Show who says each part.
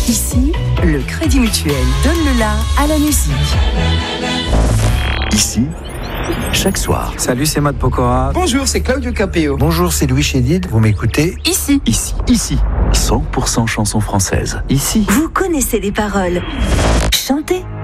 Speaker 1: Ici, le Crédit Mutuel donne le la à la musique.
Speaker 2: Ici, chaque soir.
Speaker 3: Salut, c'est Matt Pokora.
Speaker 4: Bonjour, c'est Claudio Capéo.
Speaker 5: Bonjour, c'est Louis Chédid. Vous m'écoutez ?
Speaker 1: Ici.
Speaker 2: Ici. 100% chansons françaises. Ici.
Speaker 1: Vous connaissez les paroles. Chantez.